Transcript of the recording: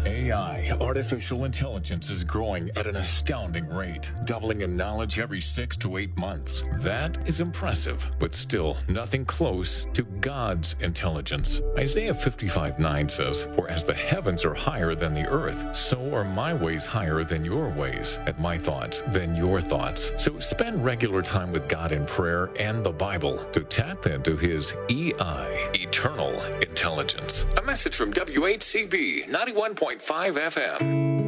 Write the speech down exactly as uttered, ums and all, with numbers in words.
A I, artificial intelligence, is growing at an astounding rate, doubling in knowledge every six to eight months. That is impressive, but still nothing close to God's intelligence. Isaiah fifty-five nine says, "For as the heavens are higher than the earth, so are my ways higher than your ways, and my thoughts than your thoughts." So spend regular time with God in prayer and the Bible to tap into His E I, eternal intelligence. A message from W H C B ninety-one point five F M.